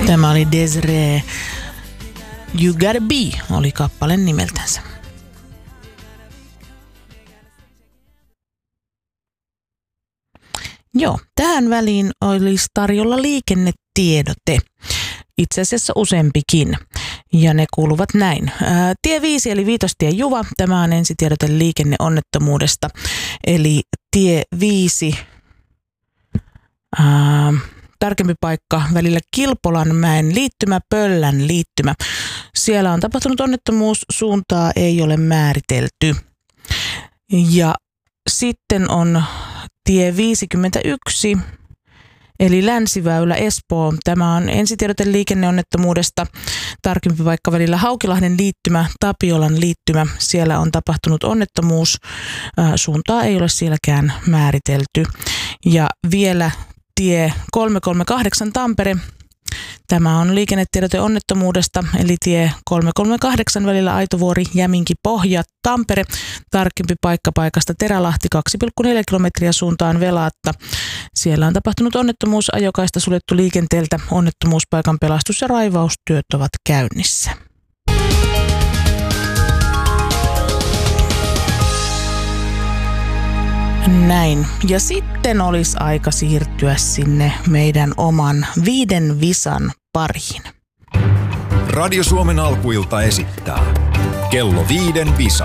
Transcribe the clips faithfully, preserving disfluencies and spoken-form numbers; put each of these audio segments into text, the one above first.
Tämä oli Desiree. You Gotta Be oli kappale nimeltänsä. Joo, tähän väliin olisi tarjolla liikennetiedote. Itse asiassa useampikin. Ja ne kuuluvat näin. Ää, tie viisi eli Viitostie Juva. Tämä on ensitiedote liikenneonnettomuudesta. Eli tie viisi, ää, tarkempi paikka välillä Kilpolanmäen liittymä, Pöllän liittymä. Siellä on tapahtunut onnettomuus, suuntaa ei ole määritelty. Ja sitten on tie viisikymmentäyksi, eli Länsiväylä Espoo. Tämä on ensitiedote liikenneonnettomuudesta. Tarkempi paikka välillä Haukilahden liittymä, Tapiolan liittymä. Siellä on tapahtunut onnettomuus. Suuntaa ei ole sielläkään määritelty. Ja vielä tie kolmesataakolmekymmentäkahdeksan Tampere. Tämä on liikennetiedote onnettomuudesta, eli tie kolmesataakolmekymmentäkahdeksan välillä Aitovuori, Jäminki, Pohja, Tampere. Tarkempi paikka paikasta Terälahti, kaksi pilkku neljä kilometriä suuntaan Velaatta. Siellä on tapahtunut onnettomuus, ajokaista suljettu liikenteeltä. Onnettomuuspaikan pelastus- ja raivaustyöt ovat käynnissä. Näin. Ja sitten olisi aika siirtyä sinne meidän oman viiden visan pariin. Radio Suomen alkuilta esittää kello viiden visa.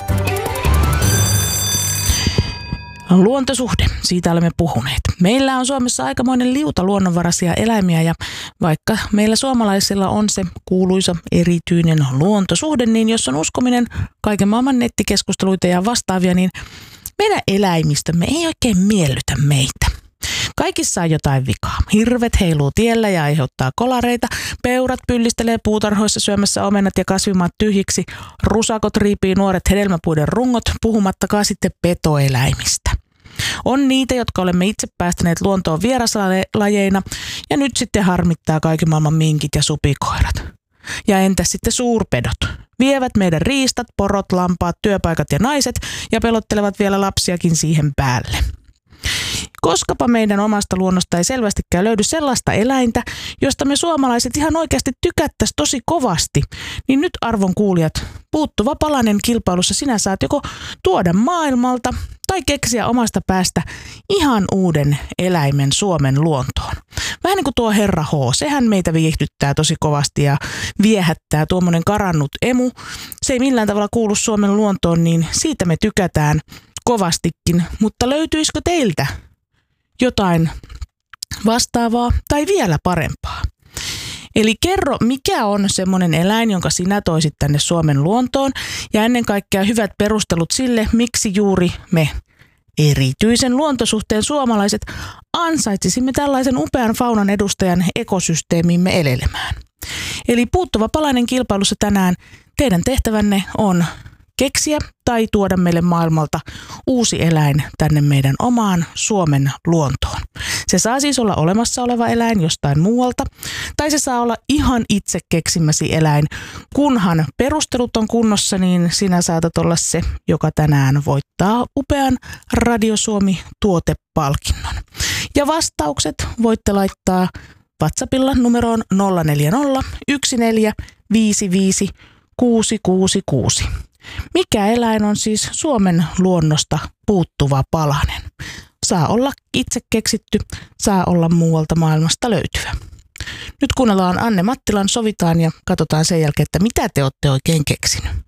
Luontosuhde, siitä olemme puhuneet. Meillä on Suomessa aikamoinen liuta luonnonvaraisia eläimiä ja vaikka meillä suomalaisilla on se kuuluisa erityinen luontosuhde, niin jos on uskominen kaiken maailman nettikeskusteluita ja vastaavia, niin meidän eläimistömme ei oikein miellytä meitä. Kaikissa on jotain vikaa. Hirvet heiluu tiellä ja aiheuttaa kolareita. Peurat pyllistelee puutarhoissa syömässä omenat ja kasvimaat tyhjiksi. Rusakot riipii nuoret hedelmäpuiden rungot, puhumattakaan sitten petoeläimistä. On niitä, jotka olemme itse päästäneet luontoon vieraslajeina ja nyt sitten harmittaa kaiken maailman minkit ja supikoirat. Ja entäs sitten suurpedot? Vievät meidän riistat, porot, lampaat, työpaikat ja naiset ja pelottelevat vielä lapsiakin siihen päälle. Koskapa meidän omasta luonnosta ei selvästikään löydy sellaista eläintä, josta me suomalaiset ihan oikeasti tykättäisiin tosi kovasti, niin nyt arvon kuulijat, puuttuva palanen kilpailussa sinä saat joko tuoda maailmalta tai keksiä omasta päästä ihan uuden eläimen Suomen luontoon. Vähän niin kuin tuo herra H, sehän meitä viihdyttää tosi kovasti ja viehättää tuommoinen karannut emu. Se ei millään tavalla kuulu Suomen luontoon, niin siitä me tykätään kovastikin, mutta löytyisikö teiltä jotain vastaavaa tai vielä parempaa? Eli kerro, mikä on semmoinen eläin, jonka sinä toisit tänne Suomen luontoon ja ennen kaikkea hyvät perustelut sille, miksi juuri me erityisen luontosuhteen suomalaiset ansaitsisimme tällaisen upean faunan edustajan ekosysteemimme elelemään. Eli puuttuva palanen kilpailussa tänään teidän tehtävänne on keksiä tai tuoda meille maailmalta uusi eläin tänne meidän omaan Suomen luontoon. Se saa siis olla olemassa oleva eläin jostain muualta, tai se saa olla ihan itse keksimäsi eläin. Kunhan perustelut on kunnossa, niin sinä saatat olla se, joka tänään voittaa upean Radio Suomi-tuotepalkinnon. Ja vastaukset voitte laittaa WhatsAppilla numeroon nolla neljä nolla yksi neljä viisi viisi kuusi kuusi kuusi. Mikä eläin on siis Suomen luonnosta puuttuva palanen? Saa olla itse keksitty, saa olla muualta maailmasta löytyvä. Nyt kuunnellaan Anne Mattilan Sovitaan ja katsotaan sen jälkeen, että mitä te olette oikein keksinyt.